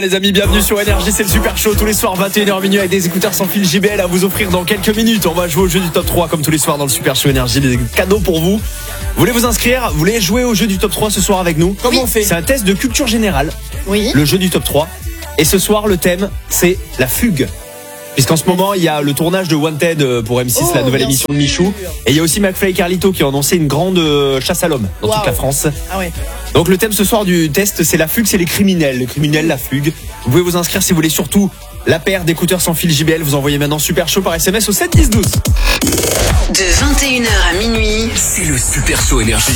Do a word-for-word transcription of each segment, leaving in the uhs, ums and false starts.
Les amis, bienvenue sur Énergie, c'est le super show tous les soirs vingt et une heures minuit avec des écouteurs sans fil J B L à vous offrir dans quelques minutes. On va jouer au jeu du top trois comme tous les soirs dans le super show Énergie, des cadeaux pour vous. Vous voulez vous inscrire? Vous voulez jouer au jeu du top trois ce soir avec nous? Comment oui. on fait? C'est un test de culture générale. Oui. Le jeu du top trois. Et ce soir, le thème, c'est la fugue. Puisqu'en ce moment, il y a le tournage de Wanted pour M six, oh, la nouvelle émission sûr. de Michou. Et il y a aussi McFly et Carlito qui ont annoncé une grande chasse à l'homme dans wow. toute la France. Ah ouais. Donc le thème ce soir du test, c'est la fugue, c'est les criminels. Les criminels, la fugue. Vous pouvez vous inscrire si vous voulez, surtout la paire d'écouteurs sans fil J B L. Vous envoyez maintenant super show par S M S au sept dix douze. De vingt et une heures à minuit, c'est le super show Énergie.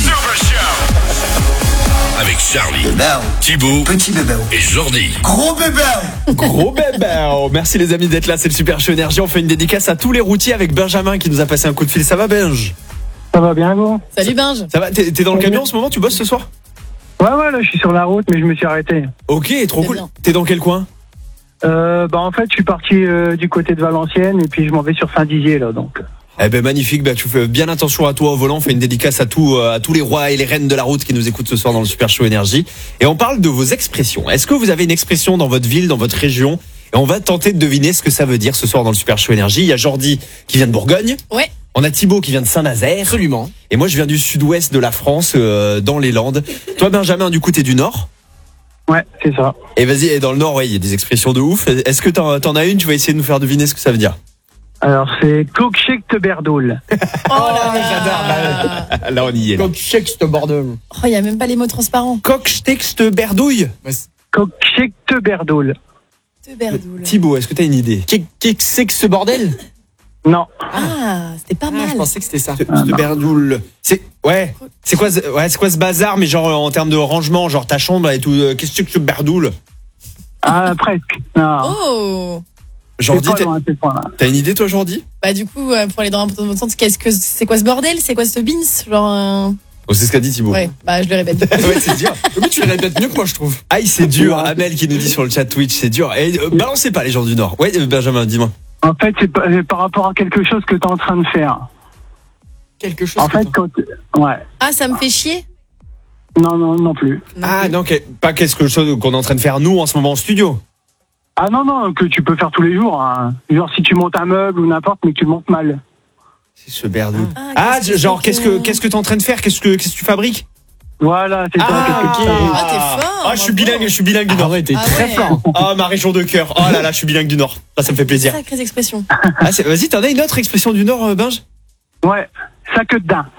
Avec Charlie, bébé, Thibaut, petit bébé et Jordi. Gros bébé. Gros bébé. Merci les amis d'être là, c'est le super show Énergie. On fait une dédicace à tous les routiers avec Benjamin qui nous a passé un coup de fil. Ça va Benj? Ça va bien vous? Salut Benj. Ça va? T'es, t'es dans le camion en ce moment? Tu bosses ce soir? Ouais ouais là je suis sur la route mais je me suis arrêté. Ok, trop c'est cool. Bien. T'es dans quel coin? Euh, bah en fait je suis parti euh, du côté de Valenciennes et puis je m'en vais sur Saint-Dizier là donc. Eh ben magnifique, bah, tu fais bien attention à toi au volant. On fait une dédicace à, tout, à tous les rois et les reines de la route qui nous écoutent ce soir dans le super show Énergie. Et on parle de vos expressions. Est-ce que vous avez une expression dans votre ville, dans votre région? Et on va tenter de deviner ce que ça veut dire ce soir dans le super show Énergie. Il y a Jordi qui vient de Bourgogne. Ouais. On a Thibaut qui vient de Saint-Nazaire. Absolument. Et moi je viens du sud-ouest de la France, euh, dans les Landes. Toi Benjamin, du coup t'es du nord? Ouais, c'est ça. Et vas-y, et dans le nord, ouais, il y a des expressions de ouf. Est-ce que t'en, t'en as une? Tu vas essayer de nous faire deviner ce que ça veut dire. Alors c'est Cockchecte Berdoul. Oh là là. J'adore. Là on y est. Cockchecte Berdoul. Oh, il y a même pas les mots transparents. Cockchecte Berdouille. Cockchecte Berdoul. Berdoul. Thibaut, est-ce que t'as une idée? Qu'est-ce que c'est que ce bordel? Non. Ah, c'était pas mal. Ah, je pensais que c'était ça. Ce, ce Berdoul. C'est ouais. C'est quoi, ce- ouais, c'est quoi ce bazar? Mais genre en termes de rangement, genre ta chambre et tout. euh, Qu'est-ce que ce Berdoul? Ah presque. Non. Oh. Jordi, C'est pas t'as, loin, c'est pas loin. t'as une idée toi, Jordi? Bah du coup, euh, pour aller dans un peu dans votre sens, qu'est-ce que c'est quoi ce bordel? C'est quoi ce beans? Genre euh... Oh, c'est ce qu'a dit Thibaut. Ouais, bah je le répète. Ouais, c'est dur. Mais tu le répètes mieux que moi, je trouve. Aïe, c'est dur. Amel qui nous dit sur le chat Twitch, c'est dur. Et euh, balancez pas les gens du Nord. Ouais, euh, Benjamin, dis-moi. En fait c'est par, c'est par rapport à quelque chose que t'es en train de faire. Quelque chose. En que fait toi- quand ouais. Ah, ça me fait chier. Non non non plus. Ah non, que- pas quelque chose qu'on est en train de faire nous en ce moment en studio. Ah non non que tu peux faire tous les jours. Hein. Genre si tu montes un meuble ou n'importe mais que tu le montes mal. C'est ce Berdoul. Ah, Ah, qu'est-ce que genre c'est qu'est-ce que- que qu'est-ce que t'es en train de faire? Qu'est-ce que qu'est-ce que tu fabriques? Voilà c'est ça. Ah, qu'est-ce que tu ok. fais. Ah, t'es fort, Ah, je suis bravo. bilingue, je suis bilingue du Nord. Ah ouais, t'es Ah très ouais. fort. Ah, ma région de cœur. Oh là là, je suis bilingue du Nord. Ça, ça me fait plaisir. Sacrées expressions. Ah, c'est- vas-y, t'en as une autre expression du Nord, euh, Binge? Ouais. Ça que de dain.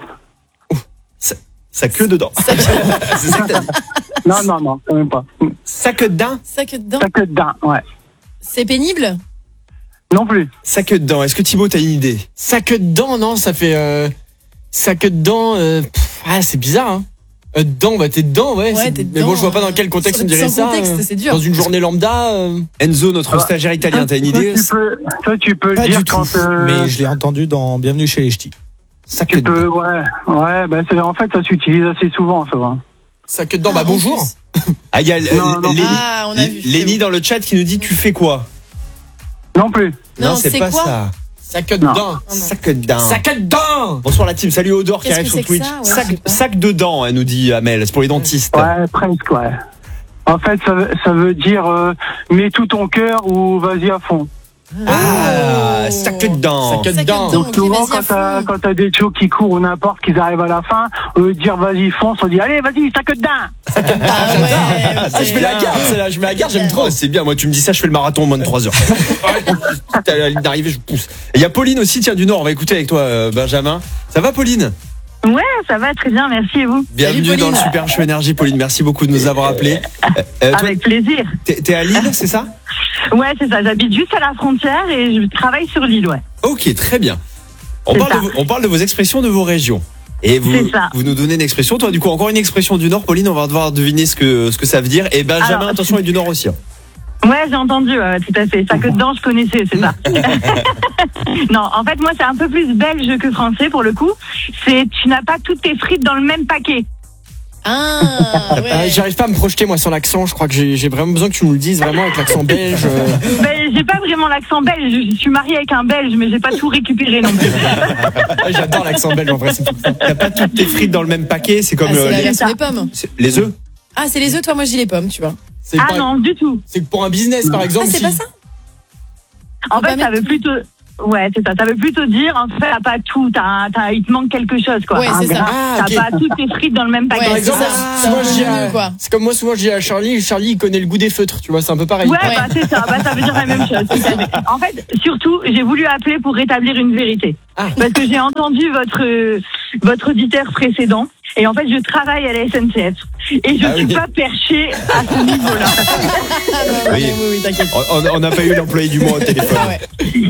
Ça queue dedans. Ça que, C'est ça que t'as dit. Non non non quand même pas. Ça queue dedans. ça que dedans. Ça que de dain. Ouais. C'est pénible. Non plus. Ça queue dedans. Est-ce que Thibaut, t'as une idée? Ça que dedans, non, ça fait. Euh... Ça que dedans. Euh... pff, ah, c'est bizarre, hein. Euh, dedans, bah t'es dedans, ouais. Ouais, c'est- t'es Mais bon, dedans, je vois pas dans euh, quel contexte sans- on dirait sans ça. contexte, euh, c'est dur. Dans une journée lambda. euh, Enzo, notre stagiaire italien, t'as une idée? Toi, tu peux, toi, tu peux Pas le dire du tout, quand euh, mais je l'ai entendu dans Bienvenue chez les Ch'tis. Ça queue tu dedans. peux, ouais, ouais, bah c'est en fait ça s'utilise assez souvent, ça va. Ça que dedans, bah Ah, bonjour. en plus. Ah, il y a euh, Non, non. Léni, Ah, on a vu. Léni dans le chat qui nous dit tu fais quoi? Non plus. Non, c'est pas quoi? ça. Ça que Non. dedans. Ça queue dedans. Ça que dedans. Bonsoir la team, salut Odor qui Qu'est-ce arrive que sur c'est que Twitch. ça? Ouais, sac, je sais pas. sac de dents, elle nous dit Amel, c'est pour les dentistes. Ouais, presque, ouais. En fait, ça, veut- ça veut dire euh, mets tout ton cœur ou vas-y à fond. Ah, Oh. sac de dents. Ça que Ça que dedans. dedans. Donc souvent, vas-y à quand t'as, fond. quand t'as des chos qui courent ou n'importe, qu'ils arrivent à la fin, au lieu de dire vas-y fonce, on dit allez vas-y, ça que dedans. Ah ouais, Ah, je mets la garde, c'est là, je mets la garde, j'aime trop. Oh, c'est bien, moi tu me dis ça, je fais le marathon en moins de trois heures. T'as la ligne d'arrivée, je pousse. Et il y a Pauline aussi, tiens, du Nord, on va écouter avec toi, euh, Benjamin. Ça va, Pauline? Ouais, ça va très bien, merci et vous? Bienvenue Pauline. dans le Super Show Énergie, Pauline. Merci beaucoup de nous avoir appelés. Euh, euh, toi, Avec plaisir. t'es, t'es à Lille, c'est ça? Ouais, c'est ça, j'habite juste à la frontière et je travaille sur l'île, ouais. Ok, très bien. On C'est parle, ça. de, vos- on parle de vos expressions de vos régions. Et vous, C'est ça. vous nous donnez une expression. Toi, du coup, encore une expression du Nord, Pauline, on va devoir deviner ce que, ce que ça veut dire. Et Benjamin, Alors, attention, est du Nord aussi. hein. Ouais, j'ai entendu, ouais, tout à fait. Ça que dedans, je connaissais, c'est ça. Non, en fait, moi, c'est un peu plus belge que français pour le coup. C'est tu n'as pas toutes tes frites dans le même paquet. Ah, Euh, ouais. J'arrive pas à me projeter moi sur l'accent. Je crois que j'ai j'ai vraiment besoin que tu nous le dises vraiment avec l'accent belge. euh. Ben, j'ai pas vraiment l'accent belge. Je suis mariée avec un belge, mais j'ai pas tout récupéré non plus. Ah, j'adore l'accent belge en vrai. C'est tout. T'as pas toutes tes frites dans le même paquet, c'est comme Ah, c'est euh, la les, version des pommes. c'est- les œufs. Ah, c'est les œufs, toi, moi je dis les pommes, tu vois. C'est Ah par- non, du tout. C'est que pour un business, par Ah, exemple. c'est si- pas ça. En Faut pas fait, ça mettre veut plutôt. Ouais, c'est ça. Ça veut plutôt dire, en fait, t'as pas tout. T'as, t'as, il te manque quelque chose, quoi. Ouais, Un c'est ça. grain. Ah, T'as ok. pas toutes tes frites dans le même Ouais, paquet. Par c'est exemple, ça. ah, C'est souvent un je peu dis à- mieux, quoi. c'est comme moi, souvent je dis à Charlie, Charlie il connaît le goût des feutres, tu vois, c'est un peu pareil. Ouais, Ouais. bah c'est ça. Bah ça veut dire la même chose. tout à fait. En fait, surtout, j'ai voulu appeler pour rétablir une vérité. Ah. Parce que j'ai entendu votre euh, votre auditeur précédent. Et en fait, je travaille à la S N C F. Et je Ah suis oui. pas perchée à ce niveau-là. Ah, bah, Oui. oui, oui, oui, t'inquiète. On on- on n'a pas eu l'employé du mois au téléphone. Ah ouais.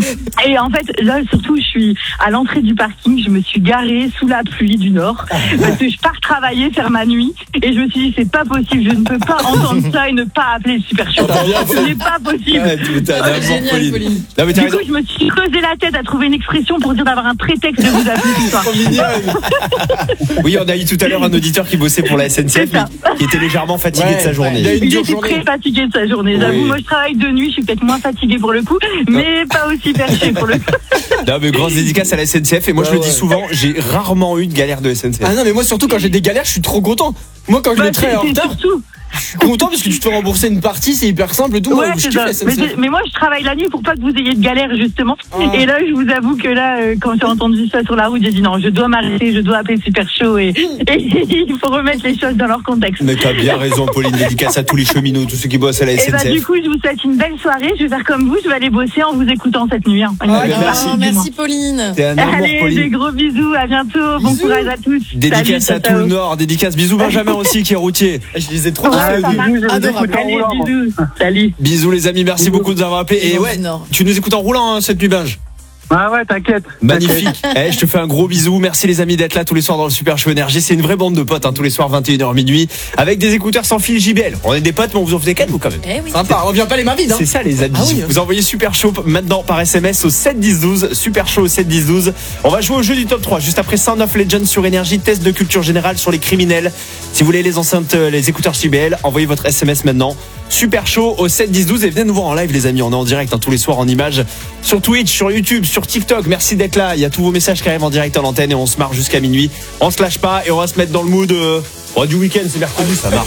Et en fait, là, surtout, je suis à l'entrée du parking. Je me suis garée sous la pluie du Nord. Parce que je pars travailler, faire ma nuit. Et je me suis dit, c'est pas possible. Je ne peux pas entendre ça et ne pas appeler le Super Show. Ce n'est pas possible. Ouais, tu t'as Ah, n'importe, génial, Pauline. Pauline. Non, mais t'as Du raison. coup, je me suis creusé la tête à trouver une expression pour dire d'avoir un prétexte de vous appeler ce soir. Trop mignonne. Oui, on a eu tout à l'heure un auditeur qui bossait pour la S N C F, C'est ça. mais qui était légèrement fatigué Ouais, de sa ouais. journée. Il a eu une Il dure était journée. très fatigué de sa journée. J'avoue, Oui. moi je travaille de nuit, je suis peut-être moins fatiguée pour le coup, mais pas aussi perchée pour le coup. Non, mais grosse dédicace à la S N C F. Et moi, je Ouais, le dis ouais. souvent, j'ai rarement eu de galère de S N C F. Ah non, mais moi surtout quand j'ai des galères, je suis trop content. Moi quand je Bah, le traite en c'est- c'est retard, surtout. je suis content parce que tu te fais rembourser une partie, c'est hyper simple et tout. Ouais, Moi, je c'est kiffe ça. la S N Mais, C F. c'est- mais moi je travaille la nuit pour pas que vous ayez de galère justement. Ah. Et là, je vous avoue que là, euh, quand j'ai entendu ça sur la route, j'ai dit non, je dois m'arrêter, je dois appeler Super Show et, et il faut remettre les choses dans leur contexte. Mais t'as bien raison, Pauline. Dédicace à tous les cheminots, tous ceux qui bossent à la Et bah du S N C F. coup, je vous souhaite une belle soirée. Je vais faire comme vous, je vais aller bosser en vous écoutant cette nuit. Hein. Une Ah, belle bah, soirée, merci. Oh, du moins. merci, Pauline. T'es un amour, Allez, des Pauline. gros bisous, à bientôt, bon Bisous. courage à tous. Dédicace Salut, à tout ciao, le ciao. Nord. Dédicace. Bisous, Benjamin aussi, qui est routier. Je les ai trop Ouais, kiffés. ça marche. Adorable. Allez, bisous. Salut. Bisous, les amis. Merci beaucoup de nous avoir appelés. Les Et gens ouais, du Nord. tu nous écoutes en roulant, hein, cette nuit, Binge. Ah ouais, t'inquiète. Magnifique. Eh, je te fais un gros bisou. Merci les amis d'être là tous les soirs dans le Super Show Énergie. C'est une vraie bande de potes, hein, tous les soirs vingt et une heures minuit, avec des écouteurs sans fil J B L. On est des potes, mais on vous en fait quatre, vous quand même. Eh oui. Sympa, on revient pas les mains vides. Hein. C'est ça les amis. Ah oui. Vous envoyez Super Show maintenant par S M S au sept dix douze. Super Show au sept dix douze. On va jouer au jeu du top trois juste après Sound of Legends sur Énergie. Test de culture générale sur les criminels. Si vous voulez les enceintes, euh, les écouteurs J B L, envoyez votre S M S maintenant. Super Show au sept dix douze et venez nous voir en live les amis. On est en direct hein, tous les soirs en images sur Twitch, sur YouTube, sur TikTok. Merci d'être là. Il y a tous vos messages qui arrivent en direct à l'antenne et on se marre jusqu'à minuit. On se lâche pas et on va se mettre dans le mood euh, oh, du week-end. C'est mercredi, ça marche.